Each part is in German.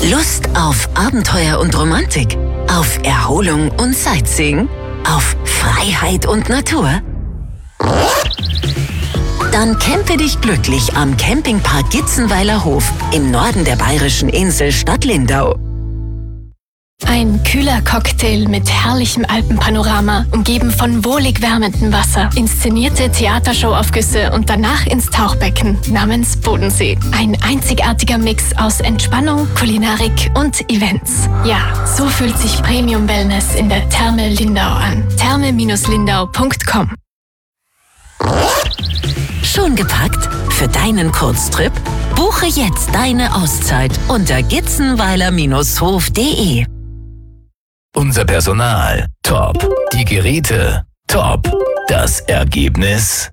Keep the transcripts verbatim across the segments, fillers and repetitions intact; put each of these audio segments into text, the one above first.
Lust auf Abenteuer und Romantik? Auf Erholung und Sightseeing? Auf Freiheit und Natur? Dann campe dich glücklich am Campingpark Gitzenweiler Hof im Norden der bayerischen Insel Stadt Lindau. Ein kühler Cocktail mit herrlichem Alpenpanorama, umgeben von wohlig wärmendem Wasser, inszenierte Theatershowaufgüsse und danach ins Tauchbecken namens Bodensee. Ein einzigartiger Mix aus Entspannung, Kulinarik und Events. Ja, so fühlt sich Premium Wellness in der Therme Lindau an. therme Lindau punkt com. Schon gepackt? Für deinen Kurztrip? Buche jetzt deine Auszeit unter gitzenweiler Hof punkt de. Unser Personal, top. Die Geräte, top. Das Ergebnis,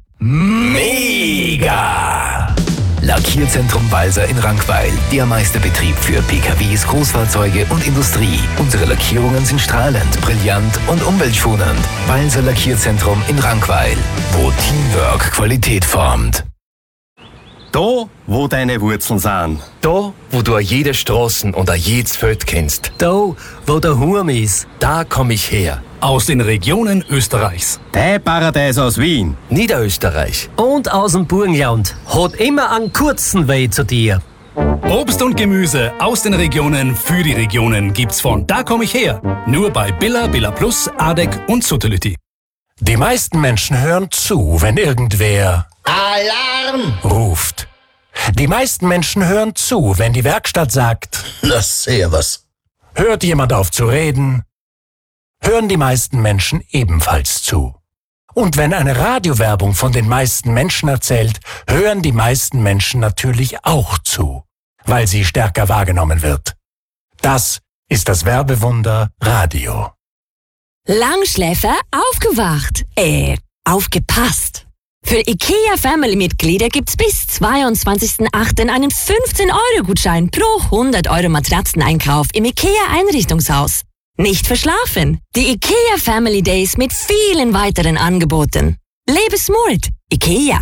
mega. Lackierzentrum Walser in Rankweil. Der Meisterbetrieb für P K Ws, Großfahrzeuge und Industrie. Unsere Lackierungen sind strahlend, brillant und umweltschonend. Walser Lackierzentrum in Rankweil, wo Teamwork Qualität formt. Da, wo deine Wurzeln sind. Da, wo du a jede Straßen und a jedes Feld kennst. Da, wo der Hurm ist. Da komm ich her. Aus den Regionen Österreichs. Dein Paradies aus Wien. Niederösterreich. Und aus dem Burgenland. Hat immer einen kurzen Weg zu dir. Obst und Gemüse aus den Regionen für die Regionen gibt's von Da komm ich her. Nur bei Billa, Billa Plus, Adek und Suttelütti. Die meisten Menschen hören zu, wenn irgendwer Alarm ruft. Die meisten Menschen hören zu, wenn die Werkstatt sagt, lass sehr was. Hört jemand auf zu reden, hören die meisten Menschen ebenfalls zu. Und wenn eine Radiowerbung von den meisten Menschen erzählt, hören die meisten Menschen natürlich auch zu, weil sie stärker wahrgenommen wird. Das ist das Werbewunder Radio. Langschläfer aufgewacht. Äh, aufgepasst. Für IKEA-Family-Mitglieder gibt's bis zweiundzwanzigsten achten einen fünfzehn-Euro-Gutschein pro hundert Euro Matratzeneinkauf im IKEA-Einrichtungshaus. Nicht verschlafen. Die IKEA Family Days mit vielen weiteren Angeboten. Lebe smart. IKEA.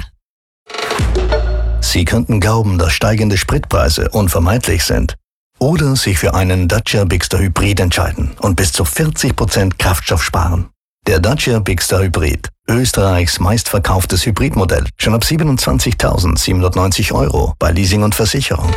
Sie könnten glauben, dass steigende Spritpreise unvermeidlich sind. Oder sich für einen Dacia Bigster Hybrid entscheiden und bis zu vierzig Prozent Kraftstoff sparen. Der Dacia Bigster Hybrid, Österreichs meistverkauftes Hybridmodell, schon ab siebenundzwanzigtausendsiebenhundertneunzig Euro bei Leasing und Versicherung.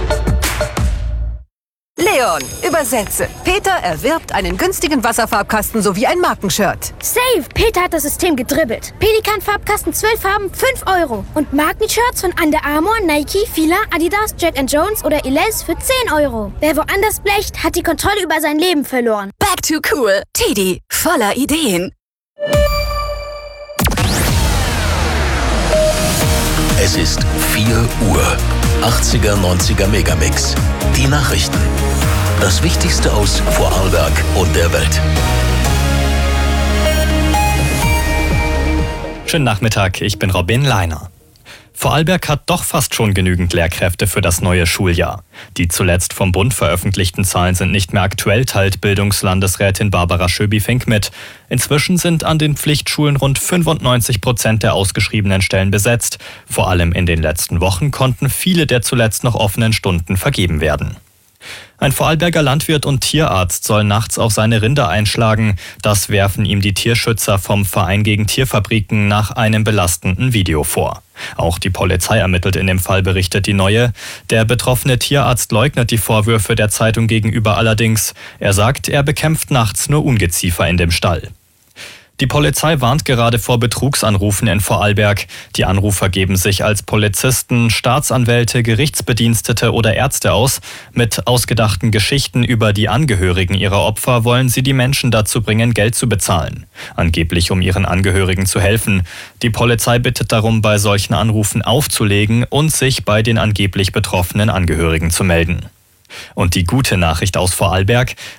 Leon, übersetze. Peter erwirbt einen günstigen Wasserfarbkasten sowie ein Markenshirt. Save! Peter hat das System gedribbelt. Pelikan-Farbkasten zwölf Farben, fünf Euro. Und Markenshirts von Under Armour, Nike, Fila, Adidas, Jack and Jones oder Elize für zehn Euro. Wer woanders blecht, hat die Kontrolle über sein Leben verloren. Back to cool. Teddy, voller Ideen. Es ist vier Uhr. achtziger, neunziger Megamix. Die Nachrichten. Das Wichtigste aus Vorarlberg und der Welt. Schönen Nachmittag, ich bin Robin Leiner. Vorarlberg hat doch fast schon genügend Lehrkräfte für das neue Schuljahr. Die zuletzt vom Bund veröffentlichten Zahlen sind nicht mehr aktuell, teilt Bildungslandesrätin Barbara Schöbi-Fink mit. Inzwischen sind an den Pflichtschulen rund fünfundneunzig Prozent der ausgeschriebenen Stellen besetzt. Vor allem in den letzten Wochen konnten viele der zuletzt noch offenen Stunden vergeben werden. Ein Vorarlberger Landwirt und Tierarzt soll nachts auf seine Rinder einschlagen. Das werfen ihm die Tierschützer vom Verein gegen Tierfabriken nach einem belastenden Video vor. Auch die Polizei ermittelt in dem Fall, berichtet die Neue. Der betroffene Tierarzt leugnet die Vorwürfe der Zeitung gegenüber allerdings. Er sagt, er bekämpft nachts nur Ungeziefer in dem Stall. Die Polizei warnt gerade vor Betrugsanrufen in Vorarlberg. Die Anrufer geben sich als Polizisten, Staatsanwälte, Gerichtsbedienstete oder Ärzte aus. Mit ausgedachten Geschichten über die Angehörigen ihrer Opfer wollen sie die Menschen dazu bringen, Geld zu bezahlen. Angeblich, um ihren Angehörigen zu helfen. Die Polizei bittet darum, bei solchen Anrufen aufzulegen und sich bei den angeblich betroffenen Angehörigen zu melden. Und die gute Nachricht aus Vorarlberg: